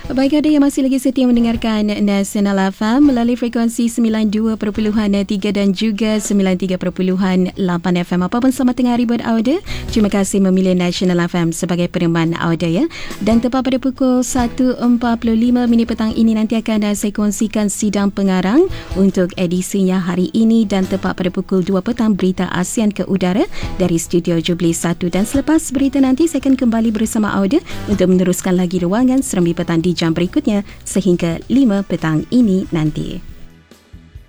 Baik, ada yang masih lagi setia mendengarkan Nasional FM melalui frekuensi 92.3 dan juga 93.8 FM. Apapun selamat tengah hari buat Auda. Terima kasih memilih Nasional FM sebagai peneman Auda ya. Dan tepat pada pukul 1.45 petang ini nanti akan saya kongsikan sidang pengarang untuk edisinya hari ini, dan tepat pada pukul 2 petang berita ASEAN ke udara dari Studio Jubilee 1. Dan selepas berita nanti saya akan kembali bersama Auda untuk meneruskan lagi ruangan Serambi Petang di jam berikutnya sehingga 5 petang ini nanti.